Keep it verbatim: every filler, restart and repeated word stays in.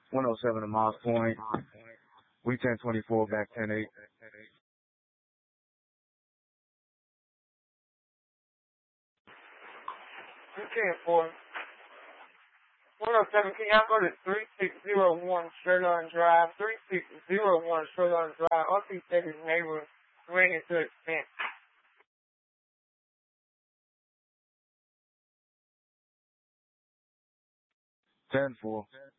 one oh seven to Miles Point. We ten twenty-four back ten eight. We ten four. one oh seven, can y'all go to three six zero one Straight On Drive? three six zero one Straight On Drive. R P said his neighbor ran into a fence. ten four.